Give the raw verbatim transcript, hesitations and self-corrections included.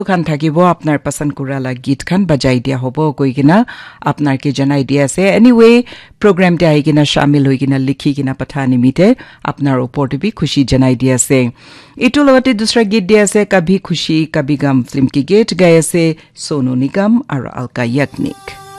খান থাকিব আপনার পছন্দ কৰালা গীত খান বাজাই দিয়া হ'ব কই কিনা আপনার কে জানাই দিয়া আছে এনিওয়ে প্রোগ্রাম তে আই কিনা শামিল হই কিনা লিখি কিনা পাঠা নিমিতে আপনার উপর বি খুশি জানাই দিয়া আছে এটো লগতে দুসরা গীত দিয়া আছে কবি খুশি কবি গম ফিল্ম কি গীত গায় আছে সোনু নিগম আর আলকা ইয়াগনিক